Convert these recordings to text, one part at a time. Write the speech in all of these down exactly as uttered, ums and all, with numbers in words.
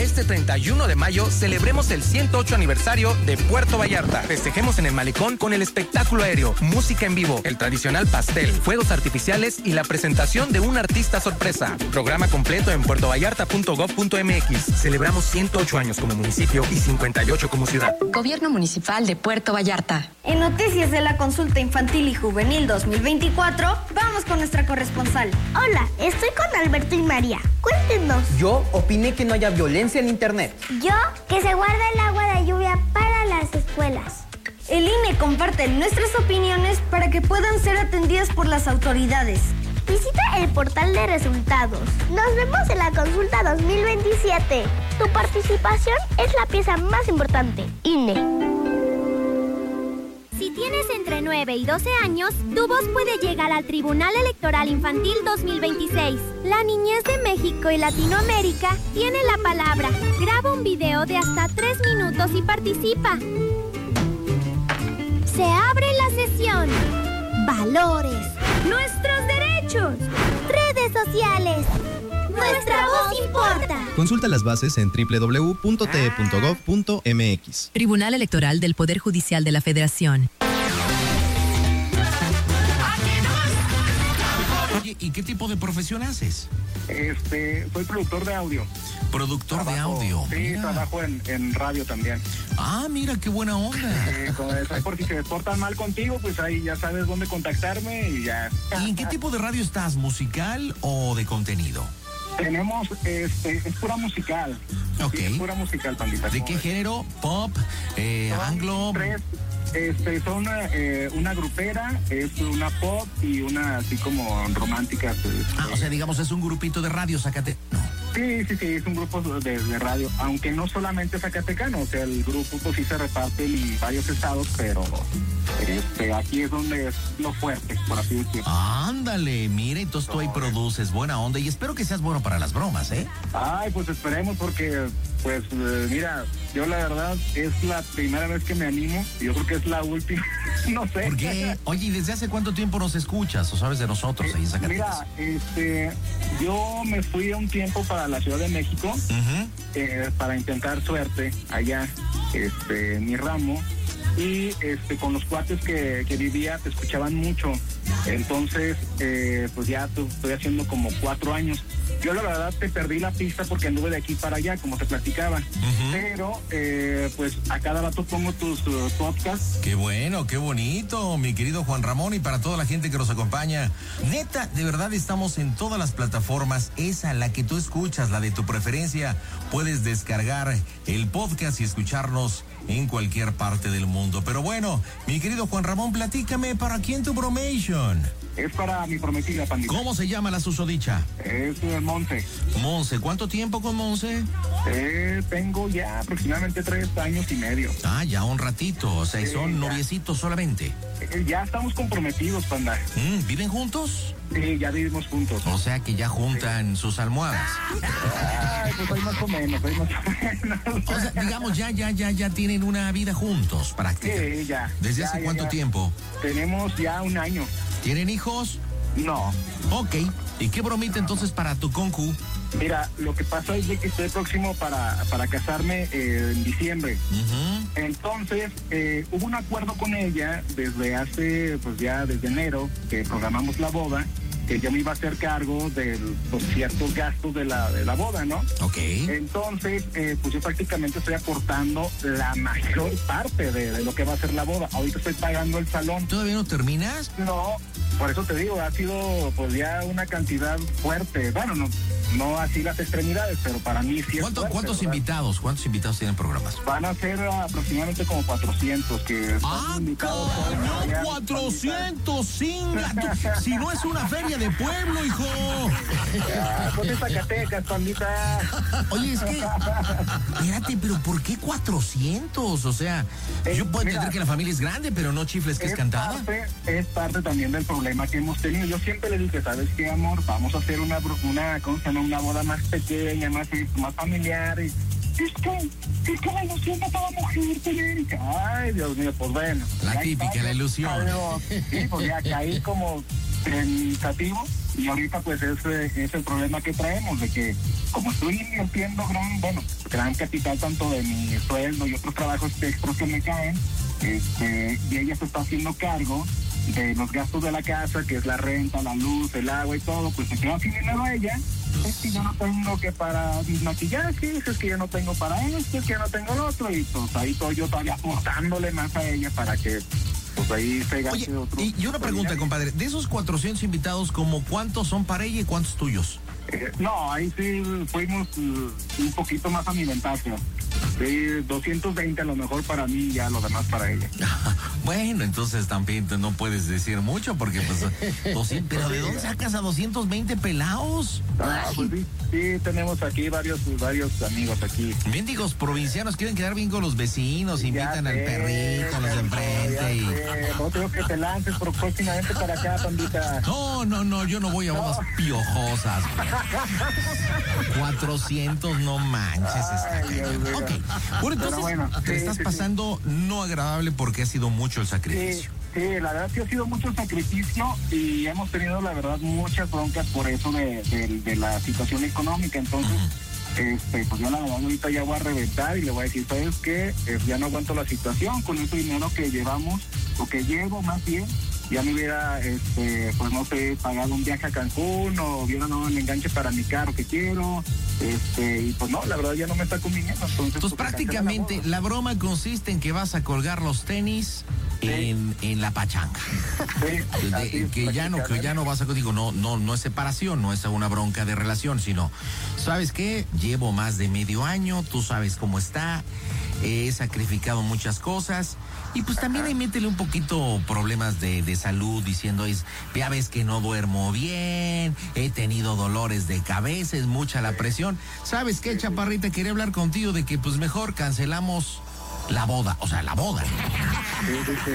Este treinta y uno de mayo celebremos el ciento ocho aniversario de Puerto Vallarta. Festejemos en el malecón con el espectáculo aéreo, música en vivo, el tradicional pastel, fuegos artificiales y la presentación de un artista sorpresa. Programa completo en puerto vallarta punto gov punto m x. Celebramos ciento ocho años como municipio y cincuenta y ocho como ciudad. Gobierno Municipal de Puerto Vallarta. En noticias de la consulta infantil y juvenil dos mil veinticuatro, vamos con nuestra corresponsal. Hola, estoy con Alberto y María. Cuéntenos. Yo opiné que no haya violencia en internet. Yo, que se guarda el agua de lluvia para las escuelas. El I N E comparte nuestras opiniones para que puedan ser atendidas por las autoridades. Visita el portal de resultados. Nos vemos en la consulta dos mil veintisiete. Tu participación es la pieza más importante. I N E. Si tienes entre nueve y doce años, tu voz puede llegar al Tribunal Electoral Infantil dos mil veintiséis. La niñez de México y Latinoamérica tiene la palabra. Graba un video de hasta tres minutos y participa. Se abre la sesión. Valores. Nuestros derechos. Redes sociales. Nuestra voz importa. Consulta las bases en doble u doble u doble u punto t e punto gov punto m x. Tribunal Electoral del Poder Judicial de la Federación. Oye, ¿y qué tipo de profesión haces? Este, soy productor de audio. Productor trabajo, de audio. Sí, mira. trabajo en, en radio también. Ah, mira, qué buena onda. Eh, como eso, por si se portan mal contigo, pues ahí ya sabes dónde contactarme y ya. ¿Y en qué tipo de radio estás? ¿Musical o de contenido? Tenemos, este, es pura musical. Ok. Sí, es pura musical, pandita. ¿De qué género? ¿Pop? Eh, Son ¿Anglo? Tres. Este, son una, eh, una grupera, es una pop y una así como romántica. Pues, Ah, o sea, digamos, es un grupito de radio, sácate. No. Sí, sí, sí, es un grupo de, de radio, aunque no solamente zacatecano, o sea, el grupo pues sí se reparte en varios estados, pero este, aquí es donde es lo fuerte, por así decirlo. Ándale, mira, entonces tú ahí produces buena onda y espero que seas bueno para las bromas, ¿eh? Ay, pues esperemos porque, pues, eh, mira, yo la verdad es la primera vez que me animo, y yo creo que es la última, no sé. ¿Por qué? Oye, ¿y desde hace cuánto tiempo nos escuchas o sabes de nosotros ahí en Zacatecas? Mira, este, yo me fui a un tiempo para la Ciudad de México, Uh-huh. eh, para intentar suerte allá, este, en mi ramo, y este, con los cuates que, que vivía te escuchaban mucho, entonces, eh, pues ya tu- estoy haciendo como cuatro años. Yo la verdad te perdí la pista porque anduve de aquí para allá, como te platicaba, Uh-huh. pero eh, pues a cada rato pongo tus uh, podcasts. Qué bueno, qué bonito, mi querido Juan Ramón, y para toda la gente que nos acompaña. Neta, de verdad estamos en todas las plataformas, esa la que tú escuchas, la de tu preferencia. Puedes descargar el podcast y escucharnos en cualquier parte del mundo. Pero bueno, mi querido Juan Ramón, platícame, ¿para quién tu bromation? Es para mi prometida, pandita. ¿Cómo se llama la susodicha? Es uh, Monte. Monse, ¿cuánto tiempo con Monse? Eh, tengo ya aproximadamente tres años y medio. Ah, ya un ratito, o sea, y Sí, son ya. noviecitos solamente. Eh, ya estamos comprometidos, panda. Mm, ¿Viven juntos? Sí, ya vivimos juntos. O sea que ya juntan sus almohadas. Ay, pues hay más o menos, hay más o menos. O sea, digamos, ya, ya, ya, ya tienen una vida juntos, prácticamente. Sí, ya. ¿Desde Ya, hace ya, cuánto ya. tiempo? Tenemos ya un año. ¿Tienen hijos? No. Ok. ¿Y qué bromita entonces para tu concu? Mira, lo que pasa es de que estoy próximo para, para casarme eh, en diciembre. Ujú. Entonces, eh, hubo un acuerdo con ella desde hace, pues ya desde enero, que programamos la boda, que yo me iba a hacer cargo de los ciertos gastos de la, de la boda, ¿no? Ok. Entonces, eh, pues yo prácticamente estoy aportando la mayor parte de, de lo que va a ser la boda. Ahorita estoy pagando el salón. ¿Todavía no terminas? No, por eso te digo, ha sido pues ya una cantidad fuerte. Bueno, no, no así las extremidades, pero para mí sí es ¿Cuánto- fuerte, ¿Cuántos ¿verdad? invitados? ¿Cuántos invitados tienen programas? Van a ser aproximadamente como cuatrocientos que están ¡Ah, invitados. no! Ya, ¡cuatrocientos! ¡Singa! Tú- Si no es una feria de pueblo, hijo. Ah, pues es Zacatecas, pandita. Oye, es que... Espérate, pero ¿por qué cuatrocientos? O sea, Eh, yo puedo mira, entender que la familia es grande, pero no chifles que es, cantada. Parte, es parte también del problema que hemos tenido. Yo siempre le dije, ¿sabes qué, amor? Vamos a hacer una, bro- una, ¿cómo se llama? Una boda más pequeña, más, más familiar. Y, es que, es que la ilusión de toda mujer, Federica. Ay, Dios mío, pues bueno. La Ya típica, está, la ilusión. pero, sí, pues ya caí como pensativo y ahorita pues ese es el problema que traemos, de que como estoy invirtiendo gran, bueno, gran capital tanto de mi sueldo y otros trabajos extras que me caen, este, y ella se está haciendo cargo de los gastos de la casa, que es la renta, la luz, el agua y todo, pues se queda sin dinero a ella. Es que yo no tengo que para mis maquillajes, es que yo no tengo para esto, es que yo no tengo lo otro, y pues ahí estoy yo todavía aportándole más a ella para que pues ahí se gaste. Oye, otro. Y, y una pregunta, compadre, de esos cuatrocientos invitados, ¿como cuántos son para ella y cuántos tuyos? Eh, no, ahí sí fuimos uh, un poquito más a mi ventaja. Sí, doscientos veinte a lo mejor para mí y ya lo demás para ella. Bueno, entonces también no puedes decir mucho porque pues doscientos, pero ¿de dónde sacas a doscientos veinte pelados? Ah, pues sí, sí, tenemos aquí varios varios amigos aquí. Mendigos provincianos quieren quedar bien con los vecinos, invitan ya al sé, perrito, los de enfrente y... sé. No tengo que te lances por próximamente para acá, pandita. No, no, no, yo no voy a bodas no. piojosas. cuatrocientos, no manches. Está Ay, ok, bueno, entonces bueno, te sí, estás sí, pasando sí. no agradable porque ha sido mucho el sacrificio. Sí, sí, la verdad sí ha sido mucho el sacrificio y hemos tenido la verdad muchas broncas por eso de, de, de la situación económica, entonces uh-huh. este, pues yo la verdad ahorita ya voy a reventar y le voy a decir, ¿sabes qué? Eh, ya no aguanto la situación con ese dinero que llevamos, o que llevo más bien, ya me hubiera, este, pues no sé, pagado un viaje a Cancún o hubiera dado el enganche para mi carro que quiero, este, y pues no, la verdad ya no me está conviniendo. Entonces, Entonces pues, prácticamente la, la broma consiste en que vas a colgar los tenis sí. en, en la pachanga. Sí, de, de, que ya no, que ya no vas a, digo, no, no, no es separación, no es una bronca de relación, sino, ¿sabes qué? Llevo más de medio año, tú sabes cómo está, he sacrificado muchas cosas. Y pues también ahí métele un poquito problemas de, de salud, diciendo, es, ya ves que no duermo bien, he tenido dolores de cabeza, es mucha la presión. ¿Sabes qué, chaparrita? Quería hablar contigo de que pues mejor cancelamos la boda, o sea, la boda. Sí, sí, sí.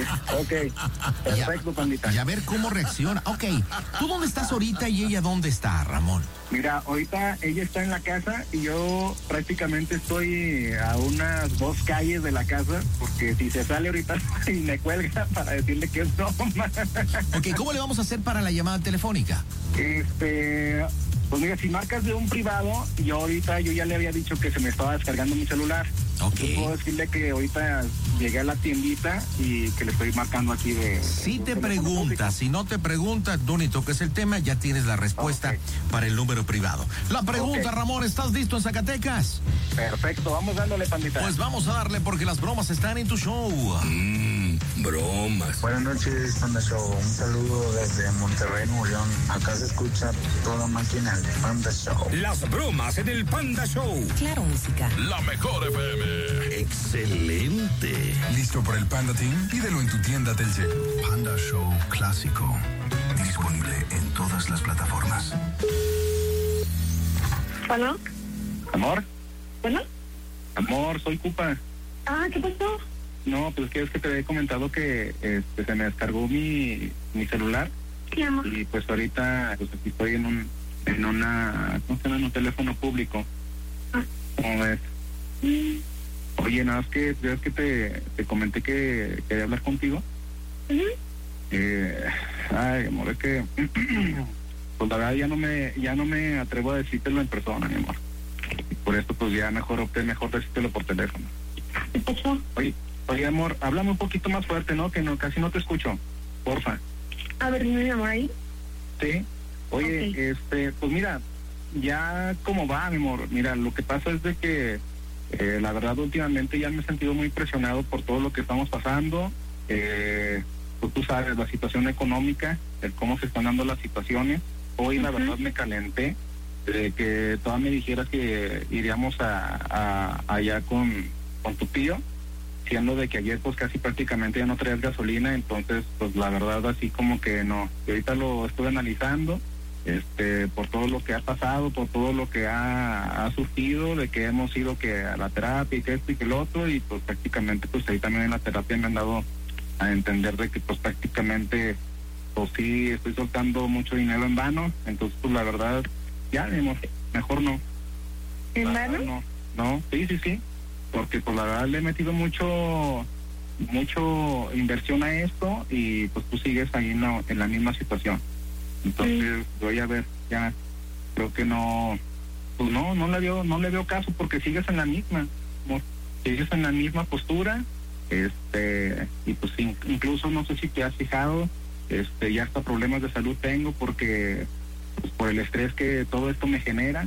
Ok, perfecto, y a, pandita. Y a ver cómo reacciona. Ok, ¿tú dónde estás ahorita y ella dónde está, Ramón? Mira, ahorita ella está en la casa y yo prácticamente estoy a unas dos calles de la casa, porque si se sale ahorita y me cuelga para decirle que es broma. Ok, ¿cómo le vamos a hacer para la llamada telefónica? Este... Pues mira, si marcas de un privado, yo ahorita, yo ya le había dicho que se me estaba descargando mi celular. Ok. Yo puedo decirle que ahorita llegué a la tiendita y que le estoy marcando aquí de... Si te pregunta, si no te pregunta, tú ni toques el tema, ya tienes la respuesta okay. para el número privado. La pregunta, okay. Ramón, ¿estás listo en Zacatecas? Perfecto, vamos dándole, pandita. Pues vamos a darle porque las bromas están en tu show. Mmm, bromas. Buenas noches, Panda Show. Un saludo desde Monterrey, Nuevo León. Acá se escucha toda máquina. Panda Show. Las bromas en el Panda Show. Claro, música. La mejor F M. Excelente. ¿Listo para el Panda Team? Pídelo en tu tienda Telcel. Panda Show Clásico. Disponible en todas las plataformas. ¿Bueno? ¿Amor? ¿Bueno? Amor, soy Cupa. Ah, ¿qué pasó? No, pues que es que te había comentado que este, se me descargó mi, mi celular. Sí, amor. Y pues ahorita pues aquí estoy en un en una ¿cómo se llama? En un teléfono público. Ah. ¿Cómo ves? Mm. Oye, nada más que ves que te, te comenté que quería hablar contigo. Uh-huh. eh, ay, amor, es que pues la verdad ya no me ya no me atrevo a decírtelo en persona, mi amor. Y por esto pues ya mejor opté mejor decírtelo por teléfono. ¿Qué pasó? Oye, oye, amor, háblame un poquito más fuerte, ¿no? Que no casi no te escucho. Porfa. A ver, mi amor, ahí. Sí. Oye, okay. este, pues mira, ya como va, mi amor. Mira, lo que pasa es de que eh, la verdad últimamente ya me he sentido muy presionado por todo lo que estamos pasando. Eh, pues tú sabes, la situación económica, el cómo se están dando las situaciones. Hoy uh-huh. la verdad me calenté de que toda me dijeras que iríamos a, a allá con, con tu tío, siendo de que ayer pues casi prácticamente ya no traías gasolina, entonces pues la verdad así como que no. Y ahorita lo estuve analizando, este, por todo lo que ha pasado, por todo lo que ha, ha surgido, de que hemos ido que a la terapia y que esto y que el otro, y pues prácticamente pues ahí también en la terapia me han dado a entender de que pues prácticamente pues sí estoy soltando mucho dinero en vano, entonces pues la verdad ya mejor no. ¿En vano? No, no, sí, sí, sí, porque pues la verdad le he metido mucho mucho inversión a esto y pues tú sigues ahí en la, en la misma situación. Entonces, voy a ver, ya, creo que no, pues no, no le veo, no le veo caso porque sigues en la misma, amor, sigues en la misma postura, este, y pues in, incluso no sé si te has fijado, este, ya hasta problemas de salud tengo porque, pues por el estrés que todo esto me genera,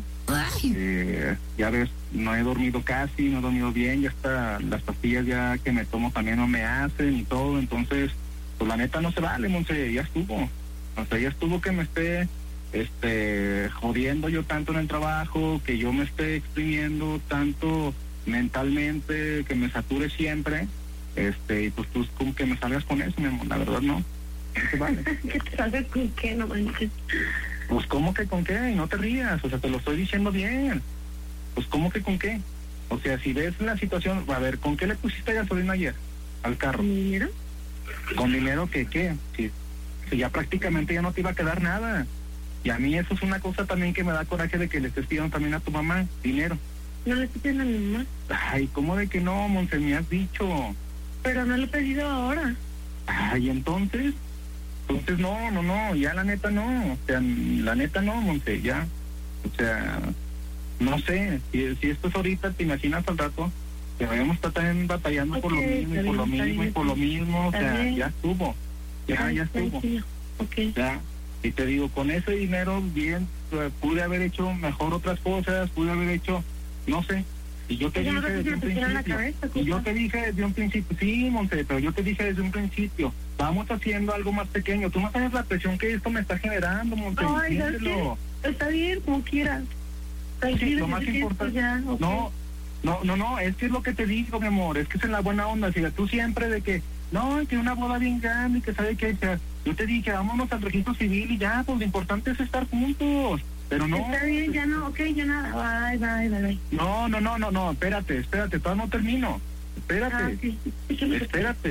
eh, ya ves, no he dormido casi, no he dormido bien, ya hasta las pastillas ya que me tomo también no me hacen y todo, entonces, pues la neta no se vale, Monse, ya estuvo. O sea, ya estuvo que me esté este, jodiendo yo tanto en el trabajo, que yo me esté exprimiendo tanto mentalmente, que me sature siempre, este, y pues tú como que me salgas con eso, mi amor, la verdad no, no se vale. ¿Qué te salgas con qué? No manches. Pues ¿cómo que con qué? Y no te rías, o sea, te lo estoy diciendo bien. Pues ¿cómo que con qué? O sea, si ves la situación, a ver, ¿con qué le pusiste gasolina ayer al carro? ¿Con dinero? ¿Con dinero que qué? Si, si ya prácticamente ya no te iba a quedar nada. Y a mí eso es una cosa también que me da coraje de que le estés pidiendo también a tu mamá dinero. No le estoy pidiendo a mi mamá. Ay, ¿cómo de que no, Monse? Me has dicho. Pero no lo he pedido ahora. Ay, entonces, entonces no, no, no, ya la neta no. O sea, la neta no, Monse, ya. O sea, no sé, si, si esto es ahorita, te imaginas al rato que vayamos a estar también batallando okay, por lo mismo y por lo mismo bien, y por lo mismo, o sea, bien. ya estuvo, ya, Ay, ya estuvo. Okay. Ya, y te digo, con ese dinero bien, pude haber hecho mejor otras cosas, pude haber hecho, no sé, y yo te dije desde un principio, y yo te dije desde un principio, sí, Monse, pero yo te dije desde un principio, vamos haciendo algo más pequeño, tú no sabes la presión que esto me está generando, Monse, Ay, está bien, como quieras. Sí, lo más importante, ya, okay. no, no, no, no, es que es lo que te digo, mi amor, es que es en la buena onda, si tú siempre de que, no, que una boda bien grande, que sabe que, sea, yo te dije, vámonos al registro civil y ya, pues lo importante es estar juntos, pero no. Está bien, ya no, ok, ya nada, bye, bye, bye, bye. No, no, no, no, no, espérate, espérate, todavía no termino, espérate, ah, sí. espérate.